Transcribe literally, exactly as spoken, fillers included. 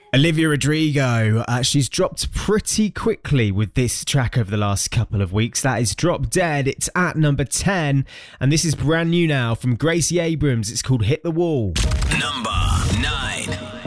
Olivia Rodrigo, uh, she's dropped pretty quickly with this track over the last couple of weeks. That is Drop Dead. It's at number ten, and this is brand new now from Gracie Abrams. It's called Hit the Wall. Number nine.